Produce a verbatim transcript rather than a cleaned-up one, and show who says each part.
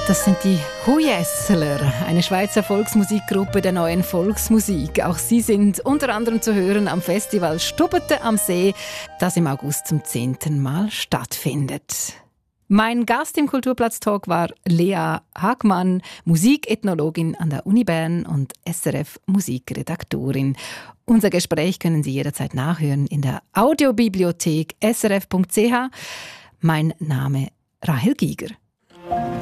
Speaker 1: Das sind die Hujesler, eine Schweizer Volksmusikgruppe der neuen Volksmusik. Auch sie sind unter anderem zu hören am Festival Stubete am See, das im August zum zehnten Mal stattfindet. Mein Gast im Kulturplatz-Talk war Lea Hagmann, Musikethnologin an der Uni Bern und S R F-Musikredaktorin. Unser Gespräch können Sie jederzeit nachhören in der Audiobibliothek s r f punkt c h. Mein Name Rahel Giger.